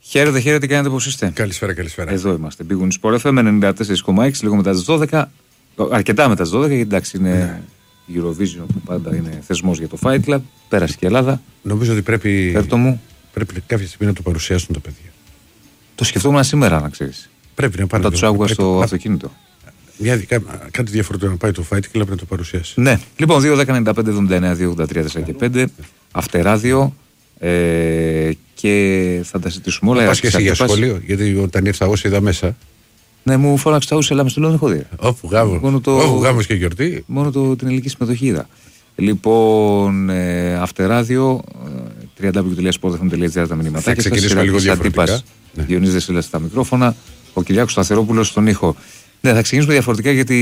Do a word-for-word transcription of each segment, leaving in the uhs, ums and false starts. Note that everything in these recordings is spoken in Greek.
Χαίρετε, χαίρετε, κάνετε πώς είστε. Καλησπέρα, καλησπέρα. Εδώ είμαστε. Μπήγουν Sport εφ εμ ενενήντα τέσσερα κόμμα έξι, λίγο μετά τις δώδεκα. Αρκετά μετά τις δώδεκα, γιατί εντάξει είναι ναι. Eurovision που πάντα είναι θεσμός για το Fight Club. Πέρασε και η Ελλάδα. Νομίζω ότι πρέπει, Φέρτο μου. πρέπει κάποια στιγμή να το παρουσιάσουν τα παιδιά. Το σκεφτόμουν σήμερα, να ξέρεις. Πρέπει να πάνε. Όταν τους άκουγα στο να... αυτοκίνητο. Μια, κά, κάτι διαφορετικό να πάει το Fight Club να το παρουσιάσει. Ναι. Λοιπόν, δύο δέκα ενενήντα πέντε εβδομήντα εννέα δύο ογδόντα τρία τέσσερα και πέντε. Αυτεράδιο. Ε, και θα τα συζητήσουμε όλα. Πας και εσύ για σχολείο, γιατί όταν ήρθα όσοι είδα μέσα. Ναι, μου φώναξε τα ούσια, αλλά με στο λέω έχω δει. Όπου γάμος, το... όπου γάμος και γιορτή. Μόνο το, την ελληνική συμμετοχή είδα. Λοιπόν, ε, Αυτεράδιο, double-u double-u double-u τελεία sport εφ εμ τελεία τζι άρ τα μηνύματάκια. Θα ξεκινήσουμε λίγο διαφορετικά. Ναι. Διονύσης Δεσίλας στα μικρόφωνα, ο Κυριάκος Σταθερόπουλος στον ήχο. Ναι, θα ξεκινήσουμε διαφορετικά γιατί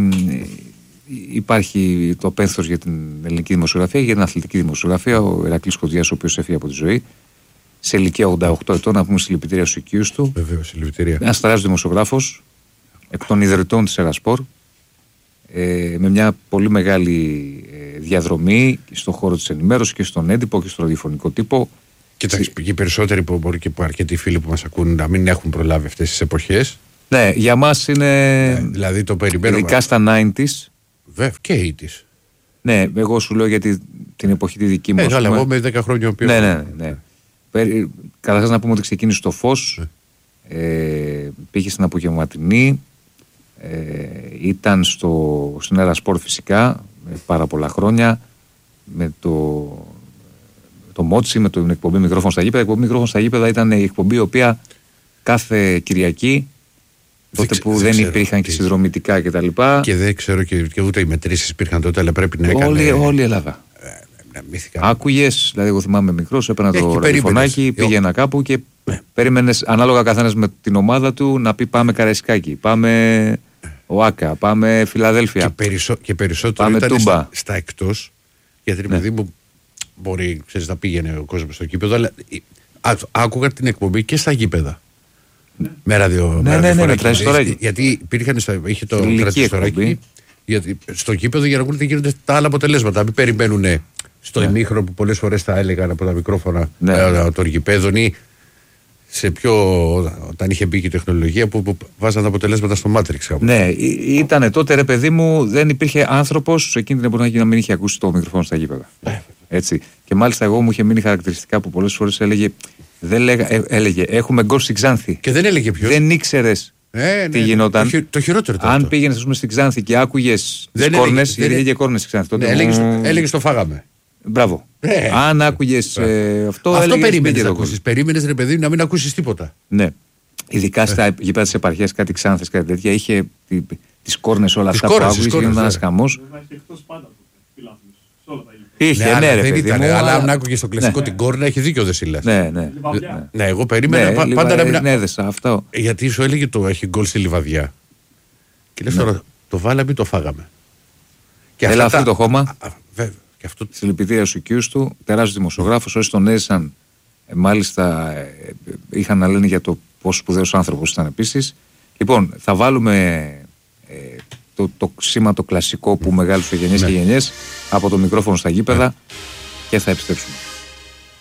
υπάρχει το πένθος για την ελληνική δημοσιογραφία και για την αθλητική δημοσιογραφία. Ο Ηρακλής Κοντζιάς, ο οποίος έφυγε από τη ζωή σε ηλικία ογδόντα οκτώ ετών, να πούμε συλληπιτήρια στους οικείους του. Βεβαίως, συλληπιτήρια. Ένας τεράστιος δημοσιογράφος, εκ των ιδρυτών της Ερασπορ, ε, με μια πολύ μεγάλη ε, διαδρομή στον χώρο της ενημέρωσης και στον έντυπο και στο ραδιοφωνικό τύπο. Κοιτάξτε, και οι περισσότεροι που μπορεί και αρκετοί φίλοι που μας ακούν να μην έχουν προλάβει αυτές τις εποχές. Ναι, για μας είναι. Ναι, δηλαδή το περιμένουμε. Ειδικά στα ενενήντα. Βέβαια και ογδόντα. Ναι, εγώ σου λέω για την εποχή τη δική μου. Ε, αλλά εγώ με δέκα χρόνια ο οποίος. Ναι, ναι, ναι. Καταρχάς να πούμε ότι ξεκίνησε στο Φως, ναι. ε, πήγε στην απογευματινή, ε, ήταν στο, στην Ερασπορ φυσικά με πάρα πολλά χρόνια, με το, το Μότσι, με την εκπομπή Μικρόφωνο στα γήπεδα. Η εκπομπή Μικρόφωνο στα γήπεδα ήταν η εκπομπή η οποία κάθε Κυριακή, τότε που δεν, δεν υπήρχαν και συνδρομητικά κτλ. Και, και δεν ξέρω και, και ούτε οι μετρήσεις υπήρχαν τότε, αλλά πρέπει να έκανε. Όλη, όλη η Ελλάδα. Άκουγες, δηλαδή εγώ θυμάμαι μικρός, έπαιρνα το ραδιοφωνάκι, πήγαινα κάπου και ναι. Περίμενες ανάλογα καθένας με την ομάδα του να πει πάμε Καραϊσκάκι, πάμε Οάκα, πάμε Φιλαδέλφια. Και, περισσο, και περισσότερο πάμε ήταν στα, στα εκτός, γιατί ναι. παιδί μου μπορεί ξέρεις, να πήγαινε ο κόσμος στο γήπεδο, αλλά α, άκουγα την εκπομπή και στα γήπεδα. Ναι. Με ραδιο, ναι, ναι, ναι, ναι, γιατί, γιατί υπήρχαν, στα, είχε το τρανζιστοράκι, γιατί στο γήπεδο για να ακούνε γίνονται τα άλλα αποτελέσματα, μην περιμένουν στο ναι. ημίχρονο που πολλές φορές τα έλεγαν από τα μικρόφωνα ναι. ε, των γηπέδων ή σε πιο, όταν είχε μπει και η τεχνολογία που, που βάζαν τα αποτελέσματα στο Matrix. Ναι, ήταν τότε ρε παιδί μου, δεν υπήρχε άνθρωπος εκείνη την εποχή να μην είχε ακούσει το μικρόφωνο στα γήπεδα. Ναι. Έτσι. Και μάλιστα εγώ μου είχε μείνει χαρακτηριστικά που πολλές φορές έλεγε, δεν λέγα, ε, έλεγε έχουμε γκολ στην Ξάνθη. Και δεν έλεγε ποιος. Δεν ήξερες. Ε, τι ναι, γινόταν. Το, χει, το χειρότερο ήταν. Αν πήγαινες στην Ξάνθη και άκουγες τις κόρνες, γιατί έλεγε κόρνες στην Ξάνθη. Ναι, έλεγες, το, έλεγες το φάγαμε. Μπράβο. Ε, Αν άκουγες ε, αυτό. Αυτό περίμενες να ακούσεις. Περίμενες ρε παιδί να μην ακούσεις τίποτα. Ναι. Ειδικά στα ε. γήπεδα της επαρχίας, κάτι Ξάνθες, κάτι τέτοια. Είχε τις κόρνες όλα αυτά που άκουγες. Ήταν ένας χαμός. Είχε, ναι, ναι, ρε παιδί ήταν, μου. Αλλά αν άκουγες το κλασικό την κόρνα, έχει δίκιο ο Δεσίλας. Ναι, ναι. Ναι, εγώ περίμενα πάντα να μην. Ναι, έδεσα αυτό. Γιατί σου έλεγε το έχει γκολ στη Λιβαδιά. Και λες τώρα το βάλαμε ή το φάγαμε. Έλα αυτό το χώμα. Αυτό... Συλληπιτήρια στους οικείους του, τεράστιος δημοσιογράφος. Όσοι τον έζησαν, ε, μάλιστα ε, ε, είχαν να λένε για το πόσο σπουδαίος άνθρωπος ήταν επίσης. Λοιπόν, θα βάλουμε ε, το, το σήμα το κλασικό που μεγάλωσε γενιές yeah. και γενιές από το μικρόφωνο στα γήπεδα yeah. και θα επιστρέψουμε.